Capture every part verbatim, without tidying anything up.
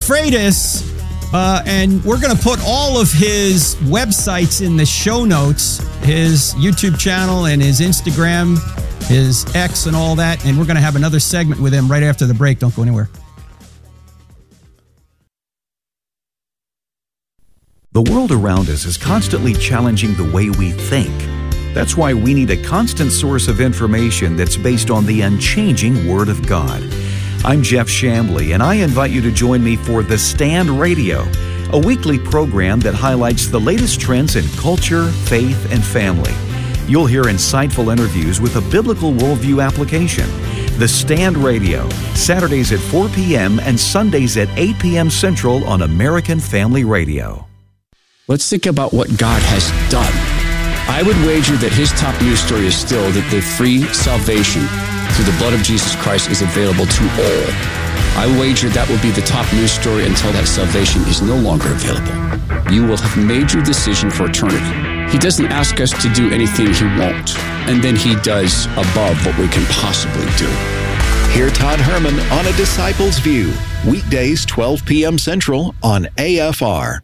Freitas, uh, and we're going to put all of his websites in the show notes, his YouTube channel and his Instagram, his X and all that, and we're going to have another segment with him right after the break. Don't go anywhere. The world around us is constantly challenging the way we think. That's why we need a constant source of information that's based on the unchanging Word of God. I'm Jeff Chambly, and I invite you to join me for The Stand Radio, a weekly program that highlights the latest trends in culture, faith, and family. You'll hear insightful interviews with a biblical worldview application. The Stand Radio, Saturdays at four p.m. and Sundays at eight p.m. Central on American Family Radio. Let's think about what God has done. I would wager that his top news story is still that the free salvation through the blood of Jesus Christ is available to all. I wager that will be the top news story until that salvation is no longer available. You will have made your decision for eternity. He doesn't ask us to do anything he won't, and then he does above what we can possibly do. Hear Todd Herman on A Disciple's View, weekdays twelve p.m. Central on A F R.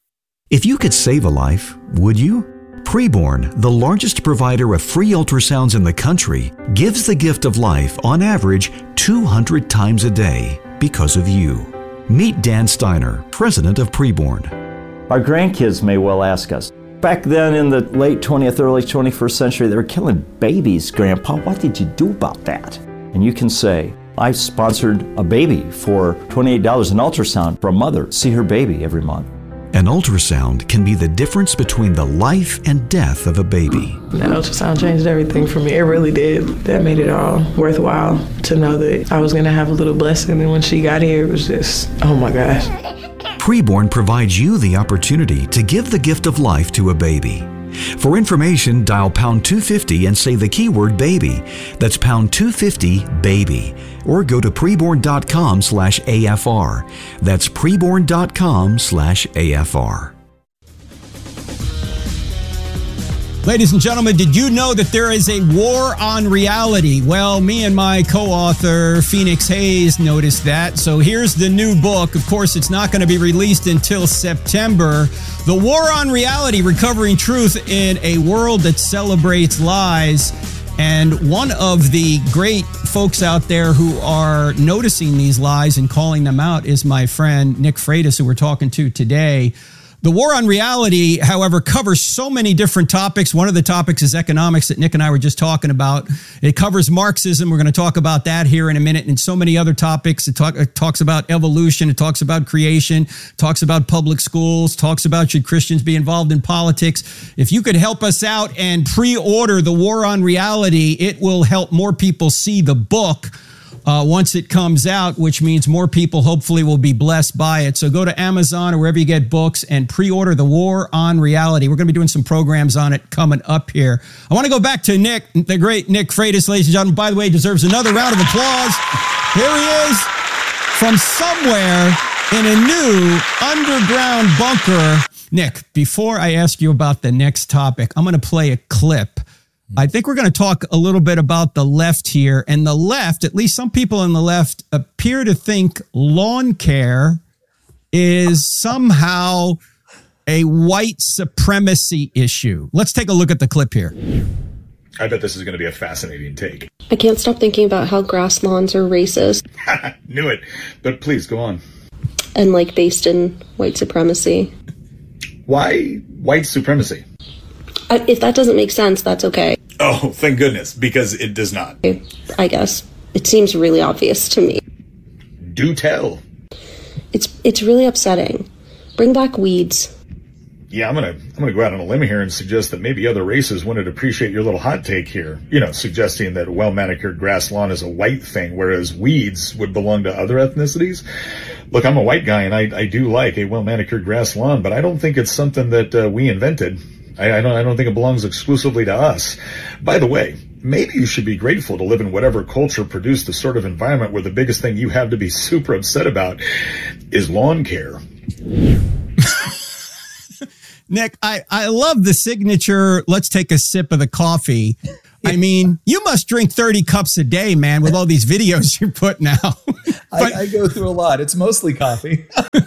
If you could save a life, would you? Preborn, the largest provider of free ultrasounds in the country, gives the gift of life on average two hundred times a day because of you. Meet Dan Steiner, president of Preborn. Our grandkids may well ask us, back then in the late twentieth, early twenty-first century, they were killing babies, Grandpa. What did you do about that? And you can say, I sponsored a baby for twenty-eight dollars an ultrasound for a mother. See her baby every month. An ultrasound can be the difference between the life and death of a baby. That ultrasound changed everything for me. It really did. That made it all worthwhile to know that I was going to have a little blessing. And when she got here, it was just, oh my gosh. Preborn provides you the opportunity to give the gift of life to a baby. For information, dial pound two fifty and say the keyword baby. That's pound two fifty baby. Or go to preborn.com slash AFR. That's preborn.com slash AFR. Ladies and gentlemen, did you know that there is a war on reality? Well, me and my co-author, Phoenix Hayes, noticed that. So here's the new book. Of course, it's not going to be released until September. The War on Reality, Recovering Truth in a World That Celebrates Lies. And one of the great folks out there who are noticing these lies and calling them out is my friend Nick Freitas, who we're talking to today. The War on Reality, however, covers so many different topics. One of the topics is economics that Nick and I were just talking about. It covers Marxism. We're going to talk about that here in a minute, and so many other topics. It, talk, it talks about evolution. It talks about creation. It talks about public schools. Talks about should Christians be involved in politics. If you could help us out and pre-order The War on Reality, it will help more people see the book Uh, once it comes out, which means more people hopefully will be blessed by it. So go to Amazon or wherever you get books and pre-order The War on Reality. We're going to be doing some programs on it coming up here. I want to go back to Nick, the great Nick Freitas, ladies and gentlemen. By the way, deserves another round of applause. Here he is from somewhere in a new underground bunker. Nick, before I ask you about the next topic, I'm going to play a clip. I think we're going to talk a little bit about the left here. And the left, at least some people on the left, appear to think lawn care is somehow a white supremacy issue. Let's take a look at the clip here. I bet this is going to be a fascinating take. I can't stop thinking about how grass lawns are racist. Knew it. But please, go on. And like based in white supremacy. Why white supremacy? I, if that doesn't make sense, that's okay. Oh, thank goodness, because it does not. I guess. It seems really obvious to me. Do tell. It's it's really upsetting. Bring back weeds. Yeah, I'm gonna I'm gonna go out on a limb here and suggest that maybe other races wouldn't appreciate your little hot take here. You know, suggesting that a well-manicured grass lawn is a white thing, whereas weeds would belong to other ethnicities. Look, I'm a white guy, and I, I do like a well-manicured grass lawn, but I don't think it's something that uh, we invented. I, I don't I don't think it belongs exclusively to us. By the way, maybe you should be grateful to live in whatever culture produced the sort of environment where the biggest thing you have to be super upset about is lawn care. Nick, I, I love the signature, let's take a sip of the coffee. I mean, you must drink thirty cups a day, man, with all these videos you're putting out. But, I, I go through a lot. It's mostly coffee.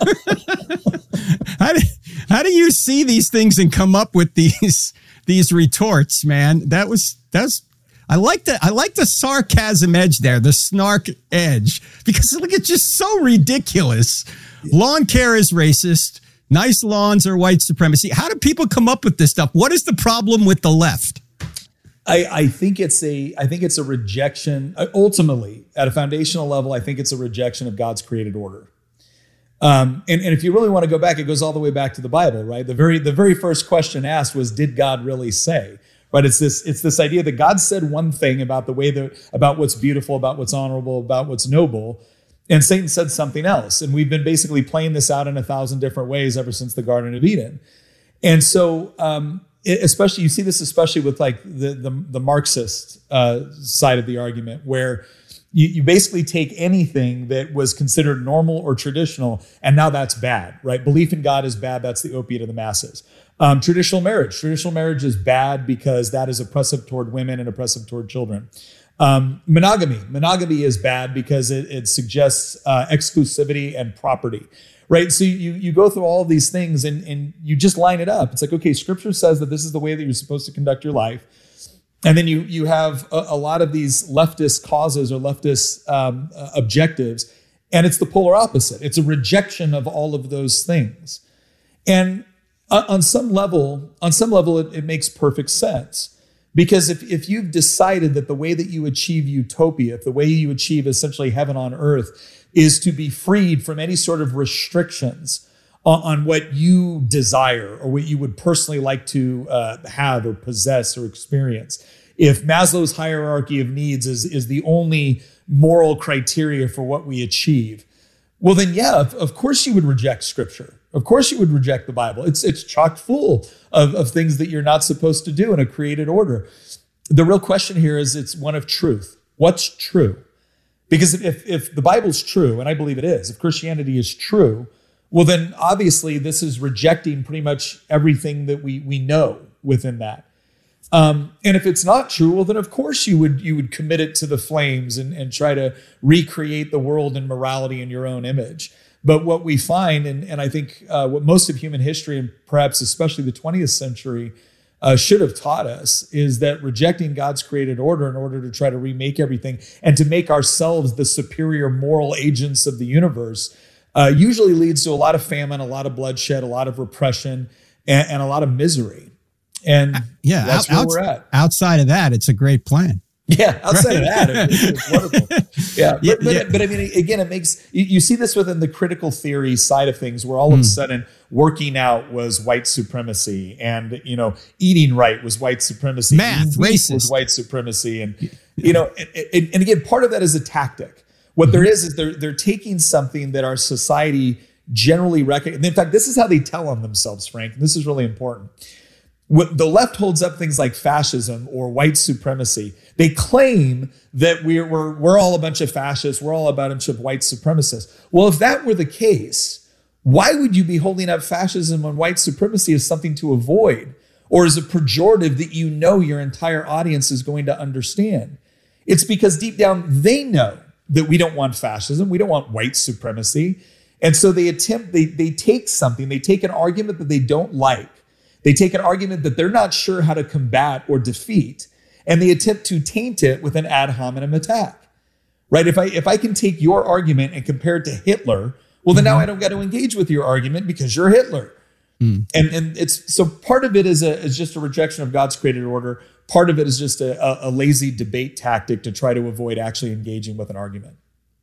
how, do, how do you see these things and come up with these these retorts, man? That was that's I like the I like the sarcasm edge there, the snark edge, because look, it's just so ridiculous. Lawn care is racist. Nice lawns are white supremacy. How do people come up with this stuff? What is the problem with the left? I, I think it's a I think it's a rejection. Ultimately, at a foundational level, I think it's a rejection of God's created order. Um, and, and if you really want to go back, it goes all the way back to the Bible, right? The very the very first question asked was, "Did God really say?" Right? It's this it's this idea that God said one thing about the way that about what's beautiful, about what's honorable, about what's noble, and Satan said something else. And we've been basically playing this out in a thousand different ways ever since the Garden of Eden. And so, um, it, especially you see this especially with like the the, the Marxist uh, side of the argument, where you, you basically take anything that was considered normal or traditional, and now that's bad, right? Belief in God is bad. That's the opiate of the masses. Um, traditional marriage. Traditional marriage is bad because that is oppressive toward women and oppressive toward children. Um, monogamy. Monogamy is bad because it, it suggests uh, exclusivity and property, right? So you you go through all of these things and, and you just line it up. It's like, okay, Scripture says that this is the way that you're supposed to conduct your life. And then you you have a, a lot of these leftist causes or leftist um, uh, objectives, and it's the polar opposite. It's a rejection of all of those things. And on some level, on some level, it, it makes perfect sense. Because if, if you've decided that the way that you achieve utopia, if the way you achieve essentially heaven on earth is to be freed from any sort of restrictions on, on what you desire or what you would personally like to uh, have or possess or experience, if Maslow's hierarchy of needs is, is the only moral criteria for what we achieve, well, then, yeah, of, of course you would reject Scripture. Of course you would reject the Bible. It's it's chock full of, of things that you're not supposed to do in a created order. The real question here is it's one of truth. What's true? Because if, if the Bible's true, and I believe it is, if Christianity is true, well, then obviously this is rejecting pretty much everything that we, we know within that. Um, and if it's not true, well, then of course you would you would commit it to the flames and, and try to recreate the world and morality in your own image. But what we find, and, and I think uh, what most of human history, and perhaps especially the twentieth century, uh, should have taught us, is that rejecting God's created order in order to try to remake everything and to make ourselves the superior moral agents of the universe uh, usually leads to a lot of famine, a lot of bloodshed, a lot of repression, and, and a lot of misery. And yeah, that's out, where we're at. Outside of that, it's a great plan. Yeah, outside right. of that, it's, it's wonderful. Yeah, but, yeah, but, yeah. but I mean, again, it makes you, you see this within the critical theory side of things, where all of a sudden working out was white supremacy, and you know, eating right was white supremacy, math, racist was white supremacy, and you know, and, and, and again, part of that is a tactic. What mm-hmm. there is is they're they're taking something that our society generally recognizes. In fact, this is how they tell on themselves, Frank. And this is really important. What the left holds up things like fascism or white supremacy. They claim that we're, we're, we're all a bunch of fascists. We're all a bunch of white supremacists. Well, if that were the case, why would you be holding up fascism and white supremacy as something to avoid or as a pejorative that you know your entire audience is going to understand? It's because deep down they know that we don't want fascism. We don't want white supremacy. And so they attempt, they, they take something, they take an argument that they don't like. They take an argument that they're not sure how to combat or defeat, and they attempt to taint it with an ad hominem attack, right? If I if I can take your argument and compare it to Hitler, well, then mm-hmm. now I don't got to engage with your argument because you're Hitler. Mm. And and it's so part of it is a is just a rejection of God's created order. Part of it is just a, a lazy debate tactic to try to avoid actually engaging with an argument.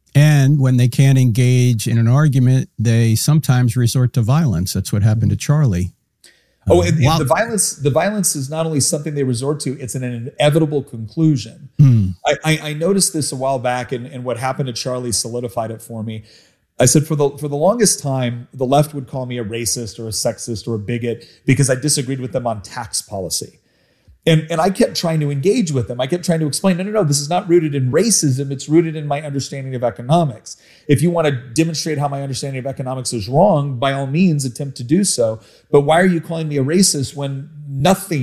And when they can't engage in an argument, they sometimes resort to violence. That's what happened to Charlie. Oh, and, and the violence, the violence is not only something they resort to, it's an inevitable conclusion. Mm. I, I, I noticed this a while back, and, and what happened to Charlie solidified it for me. I said, for the for the longest time, the left would call me a racist or a sexist or a bigot because I disagreed with them on tax policy. And, and I kept trying to engage with them. I kept trying to explain, no, no, no, this is not rooted in racism. It's rooted in my understanding of economics. If you want to demonstrate how my understanding of economics is wrong, by all means, attempt to do so. But why are you calling me a racist when nothing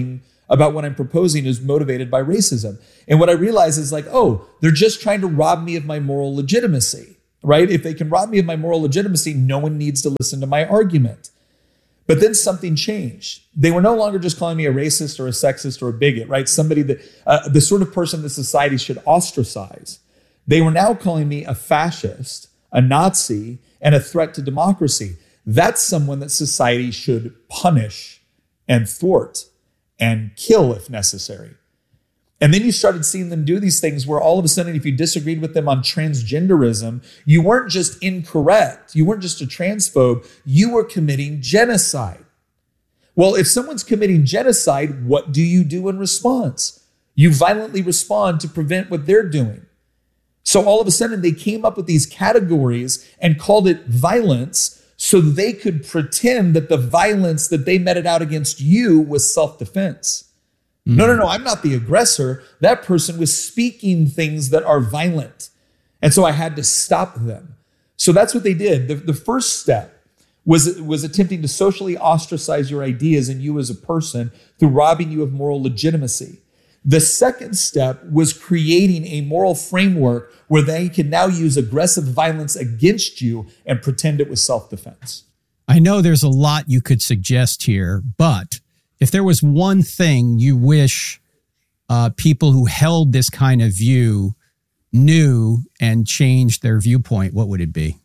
about what I'm proposing is motivated by racism. And what I realize is like, oh, they're just trying to rob me of my moral legitimacy, right? If they can rob me of my moral legitimacy, no one needs to listen to my argument. But then something changed. They were no longer just calling me a racist or a sexist or a bigot, right? Somebody that, uh, the sort of person that society should ostracize. They were now calling me a fascist, a Nazi, and a threat to democracy. That's someone that society should punish and thwart and kill if necessary. And then you started seeing them do these things where all of a sudden, if you disagreed with them on transgenderism, you weren't just incorrect. You weren't just a transphobe. You were committing genocide. Well, if someone's committing genocide, what do you do in response? You violently respond to prevent what they're doing. So all of a sudden, they came up with these categories and called it violence so they could pretend that the violence that they meted out against you was self-defense. No, no, no, I'm not the aggressor. That person was speaking things that are violent. And so I had to stop them. So that's what they did. The, the first step was, was attempting to socially ostracize your ideas and you as a person through robbing you of moral legitimacy. The second step was creating a moral framework where they can now use aggressive violence against you and pretend it was self-defense. I know there's a lot you could suggest here, but if there was one thing you wish uh, people who held this kind of view knew and changed their viewpoint, what would it be?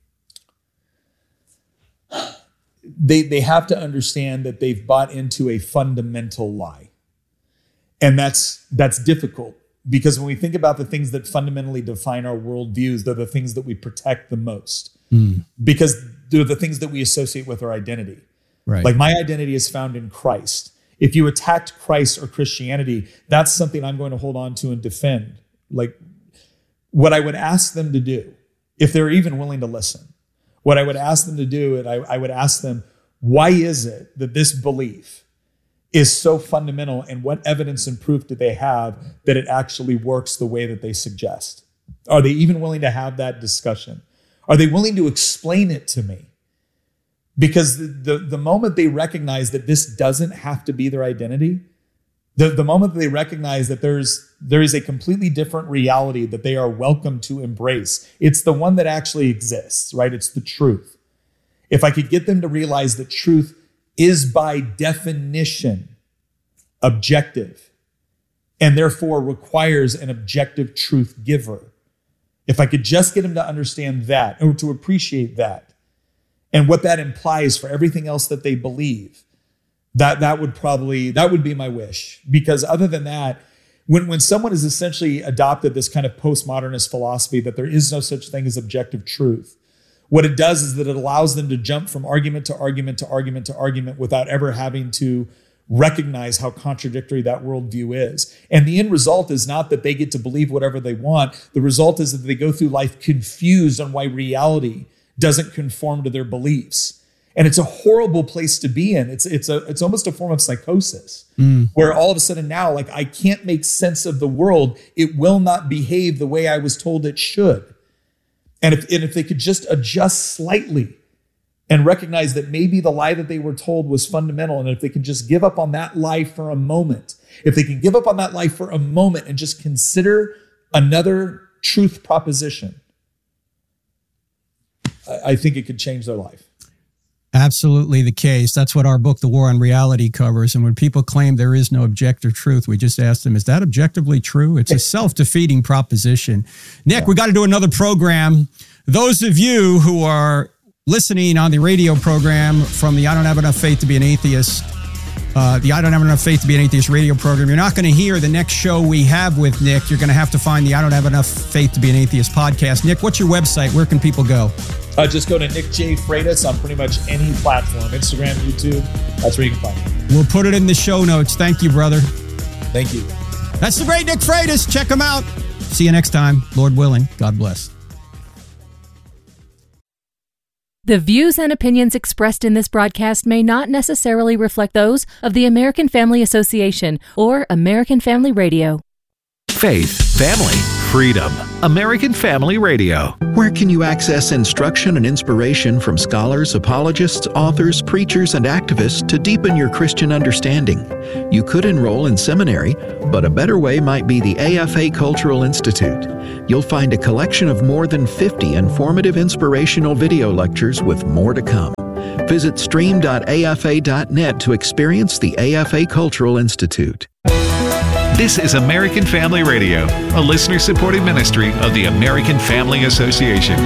They, they have to understand that they've bought into a fundamental lie. And that's, that's difficult because when we think about the things that fundamentally define our worldviews, they're the things that we protect the most mm. because they're the things that we associate with our identity. Right. Like my identity is found in Christ. If you attacked Christ or Christianity, that's something I'm going to hold on to and defend. Like what I would ask them to do, if they're even willing to listen, what I would ask them to do, and I, I would ask them, why is it that this belief is so fundamental and what evidence and proof do they have that it actually works the way that they suggest? Are they even willing to have that discussion? Are they willing to explain it to me? Because the, the, the moment they recognize that this doesn't have to be their identity, the, the moment that they recognize that there's there is a completely different reality that they are welcome to embrace, it's the one that actually exists, right? It's the truth. If I could get them to realize that truth is by definition objective and therefore requires an objective truth giver, if I could just get them to understand that or to appreciate that, and what that implies for everything else that they believe, that that would probably, that would be my wish. Because other than that, when, when someone has essentially adopted this kind of postmodernist philosophy that there is no such thing as objective truth, what it does is that it allows them to jump from argument to argument to argument to argument without ever having to recognize how contradictory that worldview is. And the end result is not that they get to believe whatever they want. The result is that they go through life confused on why reality doesn't conform to their beliefs. And it's a horrible place to be in. It's it's a it's almost a form of psychosis mm. where all of a sudden now, like, I can't make sense of the world. It will not behave the way I was told it should. And if, and if they could just adjust slightly and recognize that maybe the lie that they were told was fundamental, and if they can just give up on that lie for a moment, if they can give up on that lie for a moment and just consider another truth proposition, I think it could change their life. Absolutely the case. That's what our book, The War on Reality, covers. And when people claim there is no objective truth, we just ask them, is that objectively true? It's a self-defeating proposition. Nick, yeah. we got to do another program. Those of you who are listening on the radio program from the I Don't Have Enough Faith to Be an Atheist, uh, the I Don't Have Enough Faith to Be an Atheist radio program, you're not going to hear the next show we have with Nick. You're going to have to find the I Don't Have Enough Faith to Be an Atheist podcast. Nick, what's your website? Where can people go? Uh, just go to Nick J. Freitas on pretty much any platform, Instagram, YouTube. That's where you can find me. We'll put it in the show notes. Thank you, brother. Thank you. That's the great Nick Freitas. Check him out. See you next time. Lord willing. God bless. The views and opinions expressed in this broadcast may not necessarily reflect those of the American Family Association or American Family Radio. Faith, family, freedom. American Family Radio. Where can you access instruction and inspiration from scholars, apologists, authors, preachers, and activists to deepen your Christian understanding? You could enroll in seminary, but a better way might be the A F A Cultural Institute. You'll find a collection of more than fifty informative inspirational video lectures with more to come. Visit stream dot a f a dot net to experience the A F A Cultural Institute. This is American Family Radio, a listener-supported ministry of the American Family Association.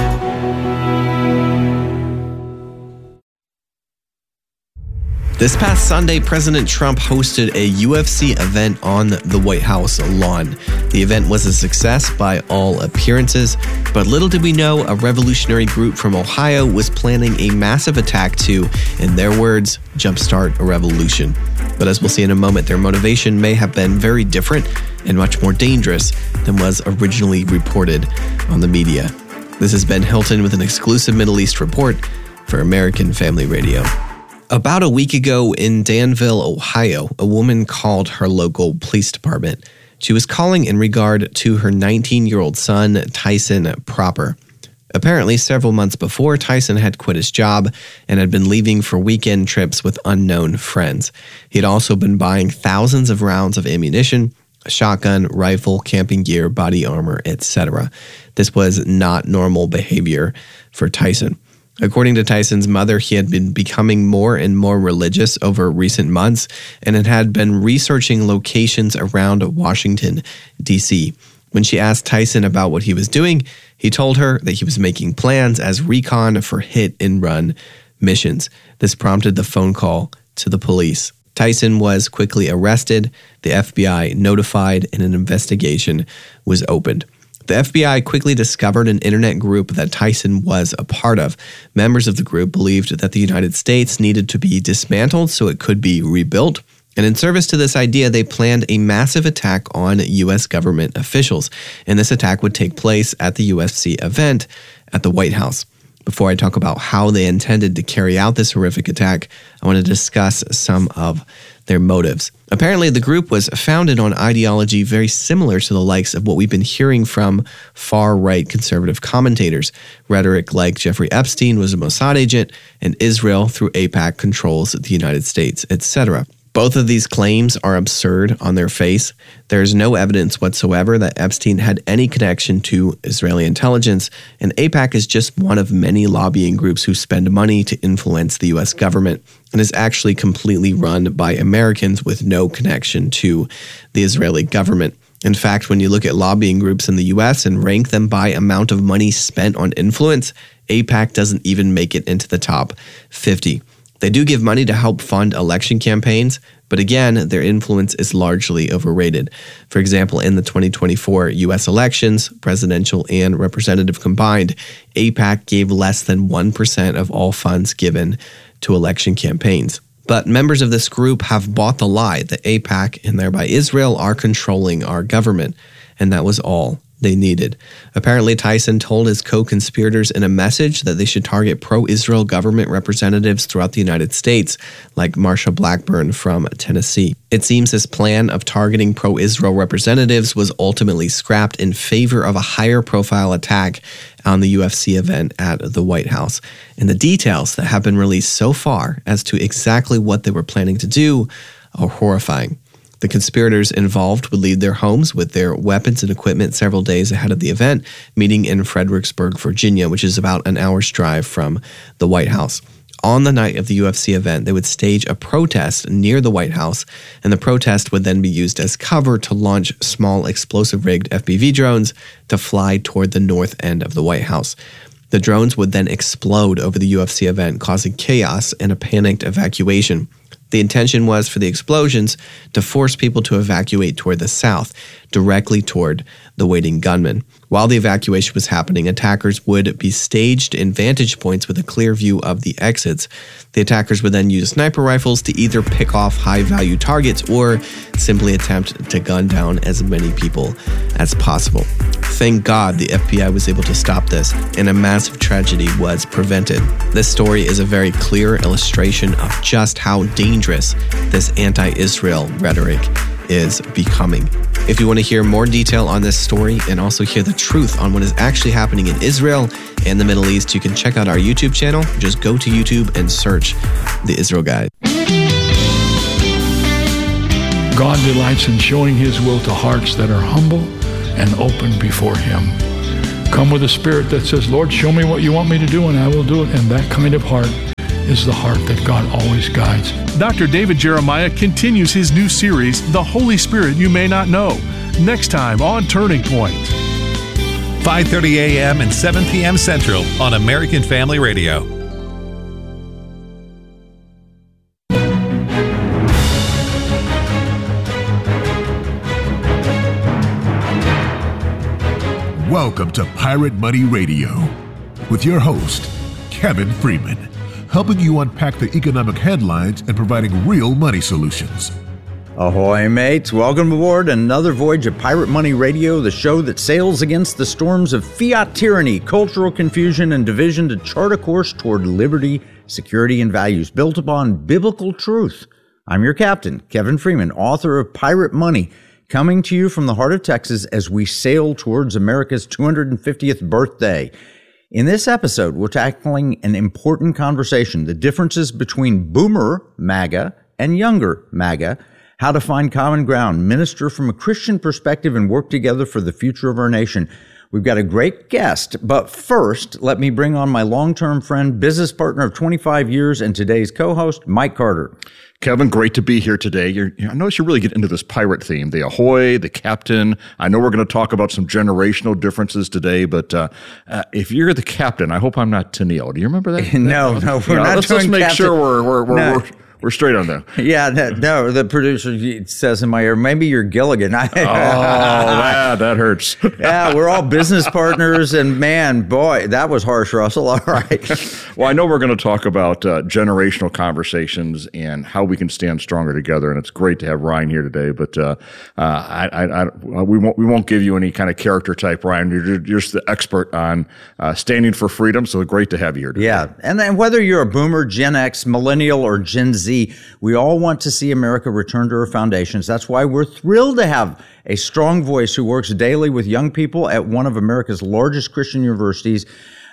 This past Sunday, President Trump hosted a U F C event on the White House lawn. The event was a success by all appearances, but little did we know a revolutionary group from Ohio was planning a massive attack to, in their words, jumpstart a revolution. But as we'll see in a moment, their motivation may have been very different and much more dangerous than was originally reported on the media. This is Ben Hilton with an exclusive Middle East report for American Family Radio. About a week ago in Danville, Ohio, a woman called her local police department. She was calling in regard to her nineteen-year-old son, Tyson Proper. Apparently, several months before, Tyson had quit his job and had been leaving for weekend trips with unknown friends. He had also been buying thousands of rounds of ammunition, a shotgun, rifle, camping gear, body armor, et cetera. This was not normal behavior for Tyson. According to Tyson's mother, he had been becoming more and more religious over recent months and it had been researching locations around Washington, D C When she asked Tyson about what he was doing, he told her that he was making plans as recon for hit-and-run missions. This prompted the phone call to the police. Tyson was quickly arrested, the F B I notified, and an investigation was opened. The F B I quickly discovered an internet group that Tyson was a part of. Members of the group believed that the United States needed to be dismantled so it could be rebuilt. And in service to this idea, they planned a massive attack on U S government officials. And this attack would take place at the U F C event at the White House. Before I talk about how they intended to carry out this horrific attack, I want to discuss some of their motives. Apparently, the group was founded on ideology very similar to the likes of what we've been hearing from far-right conservative commentators. Rhetoric like Jeffrey Epstein was a Mossad agent, and Israel, through AIPAC, controls the United States, et cetera. Both of these claims are absurd on their face. There is no evidence whatsoever that Epstein had any connection to Israeli intelligence, and AIPAC is just one of many lobbying groups who spend money to influence the U S government and is actually completely run by Americans with no connection to the Israeli government. In fact, when you look at lobbying groups in the U S and rank them by amount of money spent on influence, AIPAC doesn't even make it into the top fifty. They do give money to help fund election campaigns, but again, their influence is largely overrated. For example, in the twenty twenty-four U S elections, presidential and representative combined, AIPAC gave less than one percent of all funds given to election campaigns. But members of this group have bought the lie that AIPAC, and thereby Israel, are controlling our government, and that was all they needed. Apparently, Tyson told his co-conspirators in a message that they should target pro-Israel government representatives throughout the United States, like Marsha Blackburn from Tennessee. It seems this plan of targeting pro-Israel representatives was ultimately scrapped in favor of a higher-profile attack on the U F C event at the White House. And the details that have been released so far as to exactly what they were planning to do are horrifying. The conspirators involved would leave their homes with their weapons and equipment several days ahead of the event, meeting in Fredericksburg, Virginia, which is about an hour's drive from the White House. On the night of the U F C event, they would stage a protest near the White House, and the protest would then be used as cover to launch small explosive-rigged F P V drones to fly toward the north end of the White House. The drones would then explode over the U F C event, causing chaos and a panicked evacuation. The intention was for the explosions to force people to evacuate toward the south, directly toward the waiting gunmen. While the evacuation was happening, attackers would be staged in vantage points with a clear view of the exits. The attackers would then use sniper rifles to either pick off high-value targets or simply attempt to gun down as many people as possible. Thank God the F B I was able to stop this, and a massive tragedy was prevented. This story is a very clear illustration of just how dangerous this anti-Israel rhetoric is becoming. If you want to hear more detail on this story and also hear the truth on what is actually happening in Israel and the Middle East, you can check out our YouTube channel. Just go to YouTube and search The Israel Guide. God delights in showing his will to hearts that are humble and open before him. Come with a spirit that says, Lord, show me what you want me to do, and I will do it. And that kind of heart is the heart that God always guides. Doctor David Jeremiah continues his new series, The Holy Spirit You May Not Know, next time on Turning Point. five thirty a.m. and seven p.m. Central on American Family Radio. Welcome to Pirate Money Radio with your host, Kevin Freeman, helping you unpack the economic headlines and providing real money solutions. Ahoy, mates. Welcome aboard another voyage of Pirate Money Radio, the show that sails against the storms of fiat tyranny, cultural confusion, and division to chart a course toward liberty, security, and values built upon biblical truth. I'm your captain, Kevin Freeman, author of Pirate Money, coming to you from the heart of Texas as we sail towards America's two hundred fiftieth birthday. In this episode, we're tackling an important conversation, the differences between Boomer MAGA and Younger MAGA, how to find common ground, minister from a Christian perspective, and work together for the future of our nation. We've got a great guest, but first, let me bring on my long-term friend, business partner of twenty-five years, and today's co-host, Mike Carter. Kevin, great to be here today. You're, I notice you really get into this pirate theme, the ahoy, the captain. I know we're going to talk about some generational differences today, but uh, uh, if you're the captain, I hope I'm not Tennille. Do you remember that? no, no, we're no, not let's doing just make captain. sure we're we're we're, no. we're We're straight on that. Yeah, no, no, the producer says in my ear, maybe you're Gilligan. oh, that, that hurts. Yeah, we're all business partners, and man, boy, that was harsh, Russell. All right. Well, I know we're going to talk about uh, generational conversations and how we can stand stronger together, and it's great to have Ryan here today. But uh, uh, I, I, I, we won't we won't give you any kind of character type, Ryan. You're, you're just the expert on uh, standing for freedom, so great to have you here today. Yeah, and then whether you're a Boomer, Gen X, Millennial, or Gen Z, we all want to see America return to her foundations. That's why we're thrilled to have a strong voice who works daily with young people at one of America's largest Christian universities.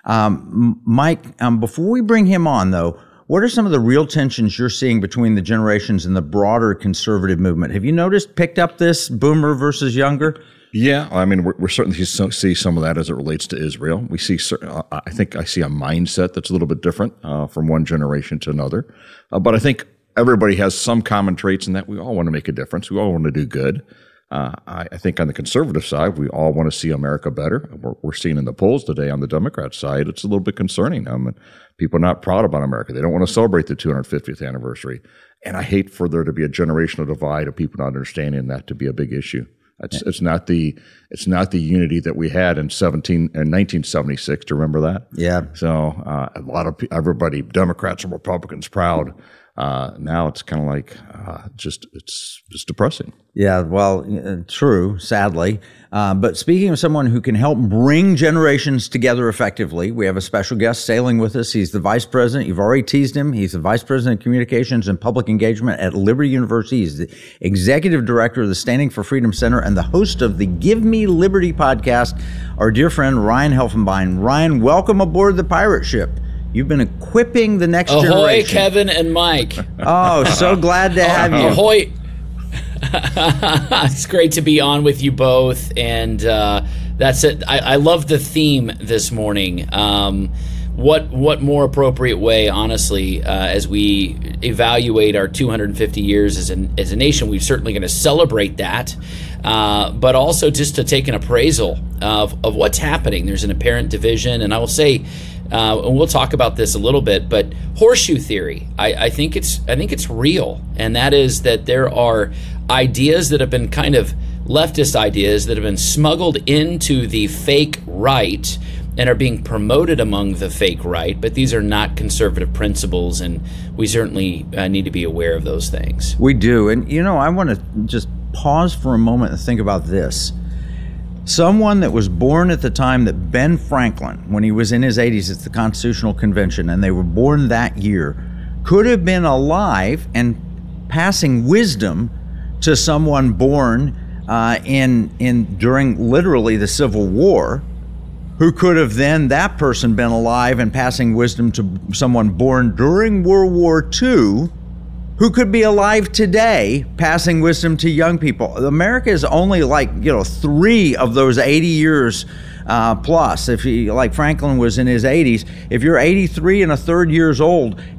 Um, Mike, um, before we bring him on, though, what are some of the real tensions you're seeing between the generations and the broader conservative movement? Have you noticed, picked up this Boomer versus Younger? Yeah, I mean, we're, we're certainly see some of that as it relates to Israel. We see, I think I see a mindset that's a little bit different uh, from one generation to another. Uh, but I think everybody has some common traits in that we all want to make a difference. We all want to do good. Uh, I, I think on the conservative side, we all want to see America better. We're, we're seeing in the polls today on the Democrat side, it's a little bit concerning. I mean, people are not proud about America. They don't want to celebrate the two hundred fiftieth anniversary. And I hate for there to be a generational divide of people not understanding that to be a big issue. It's, it's not the it's not the unity that we had in seventeen and nineteen seventy-six. Do you remember that? Yeah. So uh, a lot of everybody, Democrats and Republicans, proud. Uh, now it's kind of like uh, just it's just depressing. Yeah, well, uh, true, sadly. Uh, but speaking of someone who can help bring generations together effectively, we have a special guest sailing with us. He's the vice president. You've already teased him. He's the vice president of communications and public engagement at Liberty University. He's the executive director of the Standing for Freedom Center and the host of the Give Me Liberty podcast, our dear friend Ryan Helfenbein. Ryan, welcome aboard the pirate ship. You've been equipping the next Ahoy, generation. Ahoy, Kevin and Mike. Oh, so glad to have you. Ahoy. It's great to be on with you both. And uh, that's it. I, I love the theme this morning. Um, what what more appropriate way, honestly, uh, as we evaluate our two hundred fifty years as, an, as a nation, we're certainly going to celebrate that. Uh, but also just to take an appraisal of, of what's happening. There's an apparent division. And I will say, Uh, and we'll talk about this a little bit, but horseshoe theory, I, I think it's I think it's real, and that is that there are ideas that have been kind of leftist ideas that have been smuggled into the fake right and are being promoted among the fake right, but these are not conservative principles, and we certainly uh, need to be aware of those things. We do, and you know, I want to just pause for a moment and think about this. Someone that was born at the time that Ben Franklin, when he was in his eighties at the Constitutional Convention, and they were born that year, could have been alive and passing wisdom to someone born uh, in in during literally the Civil War, who could have then, that person, been alive and passing wisdom to someone born during World War Two, who could be alive today, passing wisdom to young people. America is only like, you know, three of those eighty years uh, plus. If he, like Franklin was in his eighties, if you're eighty-three and a third years old,